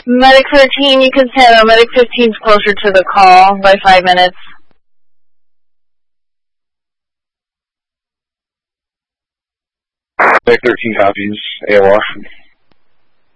Medic 13, you can stand on. Medic 15's closer to the call by 5 minutes. Medic 13 copies. AOR.